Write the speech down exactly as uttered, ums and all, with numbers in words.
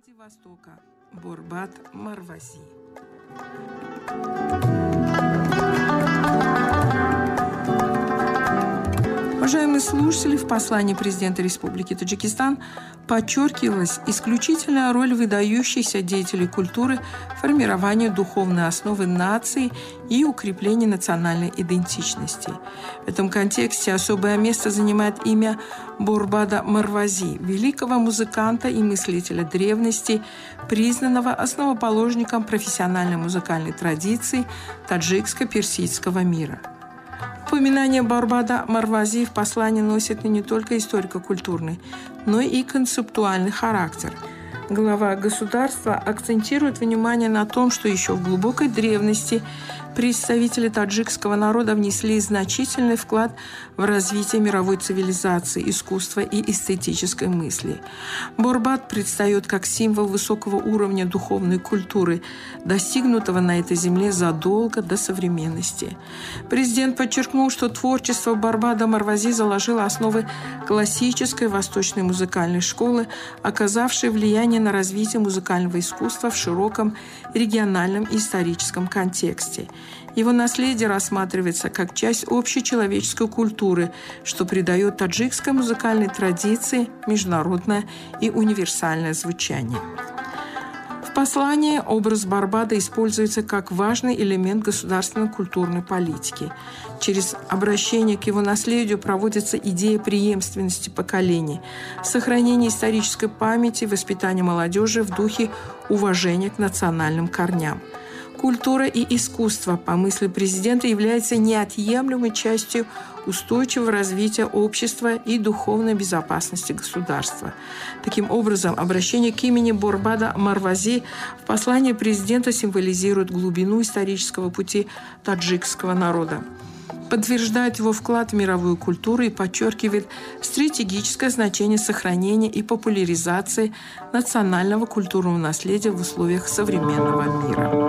Владивостока Борбат Марвази. Уважаемые слушатели, в послании президента Республики Таджикистан подчеркивалась исключительная роль выдающихся деятелей культуры в формировании духовной основы нации и укреплении национальной идентичности. В этом контексте особое место занимает имя Борбада Марвази, великого музыканта и мыслителя древности, признанного основоположником профессиональной музыкальной традиции таджикско-персидского мира. Упоминание Борбада Марвази в послании носит не только историко-культурный, но и концептуальный характер. Глава государства акцентирует внимание на том, что еще в глубокой древности представители таджикского народа внесли значительный вклад в развитие мировой цивилизации, искусства и эстетической мысли. Борбат предстает как символ высокого уровня духовной культуры, достигнутого на этой земле задолго до современности. Президент подчеркнул, что творчество Борбада Марвази заложило основы классической восточной музыкальной школы, оказавшей влияние на развитие музыкального искусства в широком региональном и историческом контексте. Его наследие рассматривается как часть общечеловеческой культуры, что придает таджикской музыкальной традиции международное и универсальное звучание. В послании образ Борбада используется как важный элемент государственной культурной политики. Через обращение к его наследию проводится идея преемственности поколений, сохранения исторической памяти, воспитания молодежи в духе уважения к национальным корням. Культура и искусство, по мысли президента, являются неотъемлемой частью устойчивого развития общества и духовной безопасности государства. Таким образом, обращение к имени Борбада Марвази в послании президента символизирует глубину исторического пути таджикского народа, подтверждает его вклад в мировую культуру и подчеркивает стратегическое значение сохранения и популяризации национального культурного наследия в условиях современного мира.